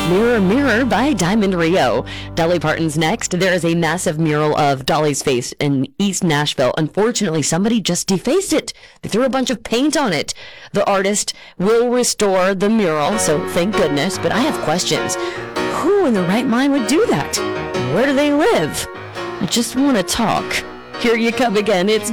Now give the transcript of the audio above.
Mirror, Mirror by Diamond Rio. Dolly Parton's next. There is a massive mural of Dolly's face in East Nashville. Unfortunately, somebody just defaced it. They threw a bunch of paint on it. The artist will restore the mural, so thank goodness. But I have questions. Who in their right mind would do that? Where do they live? I just want to talk. Here you come again. It's